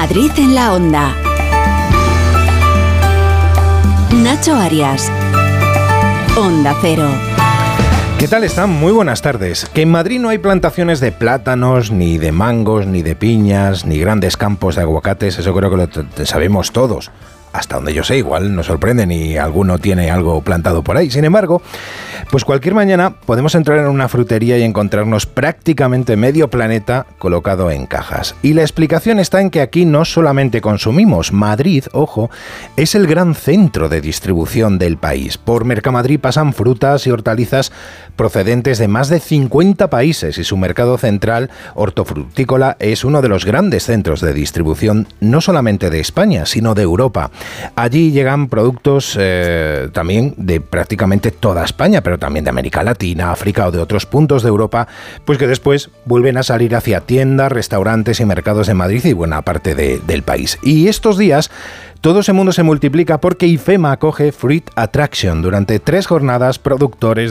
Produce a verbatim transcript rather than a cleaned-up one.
Madrid en la Onda. Nacho Arias. Onda Cero. ¿Qué tal están? Muy buenas tardes. Que en Madrid no hay plantaciones de plátanos, ni de mangos, ni de piñas, ni grandes campos de aguacates, eso creo que lo t- sabemos todos. Hasta donde yo sé, igual nos sorprenden y alguno tiene algo plantado por ahí. Sin embargo, pues cualquier mañana podemos entrar en una frutería y encontrarnos prácticamente medio planeta colocado en cajas. Y la explicación está en que aquí no solamente consumimos. Madrid, ojo, es el gran centro de distribución del país. Por Mercamadrid pasan frutas y hortalizas procedentes de más de cincuenta países y su mercado central hortofrutícola es uno de los grandes centros de distribución no solamente de España, sino de Europa. Allí llegan productos eh, también de prácticamente toda España, pero también de América Latina, África o de otros puntos de Europa, pues que después vuelven a salir hacia tiendas, restaurantes y mercados de Madrid y buena parte de, del país. Y estos días todo ese mundo se multiplica porque IFEMA acoge Fruit Attraction durante tres jornadas. Productores